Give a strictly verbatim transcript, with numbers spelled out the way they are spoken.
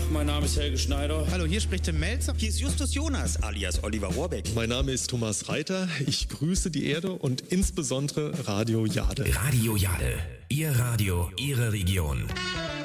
mein Name ist Helge Schneider. Hallo, hier spricht Tim Melzer. Hier ist Justus Jonas alias Oliver Rohrbeck. Mein Name ist Thomas Reiter. Ich grüße die Erde und insbesondere Radio Jade. Radio Jade. Ihr Radio, Ihre Region.